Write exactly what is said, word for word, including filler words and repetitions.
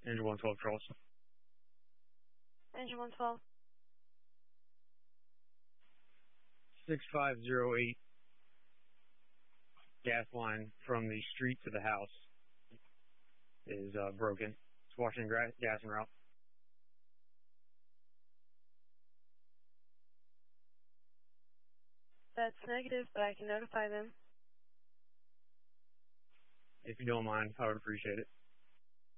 Engine one twelve Charles. Engine one twelve. six five zero eight gas line from the street to the house is uh, broken. It's washing gra- gas en route. That's negative, but I can notify them. If you don't mind, I would appreciate it.